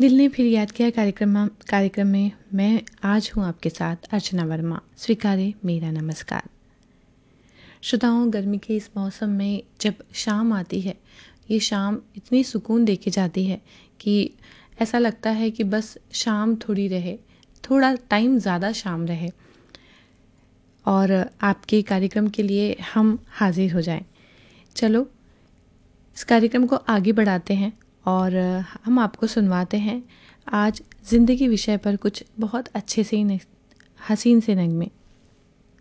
दिल ने फिर याद किया कार्यक्रम में मैं आज हूँ आपके साथ अर्चना वर्मा। स्वीकारे मेरा नमस्कार। श्रोताओं, गर्मी के इस मौसम में जब शाम आती है, ये शाम इतनी सुकून देके जाती है कि ऐसा लगता है कि बस शाम थोड़ी रहे, थोड़ा टाइम ज़्यादा शाम रहे और आपके कार्यक्रम के लिए हम हाजिर हो जाएं। चलो इस कार्यक्रम को आगे बढ़ाते हैं और हम आपको सुनवाते हैं आज ज़िंदगी विषय पर कुछ बहुत अच्छे से हसीन से नगमे।